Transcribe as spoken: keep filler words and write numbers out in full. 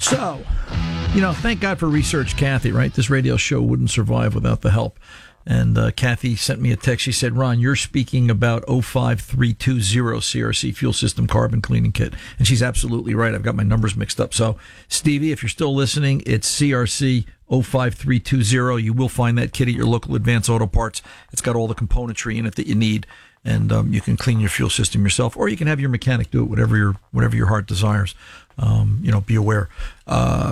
So, you know, thank God for Research Kathy, right? This radio show wouldn't survive without the help. And uh, Kathy sent me a text. She said, Ron, you're speaking about oh five three two zero C R C Fuel System Carbon Cleaning Kit. And she's absolutely right. I've got my numbers mixed up. So, Stevie, if you're still listening, it's C R C oh five three two zero. You will find that kit at your local Advance Auto Parts. It's got all the componentry in it that you need. And um, you can clean your fuel system yourself, or you can have your mechanic do it, whatever your, whatever your heart desires. Um, you know, be aware. Uh,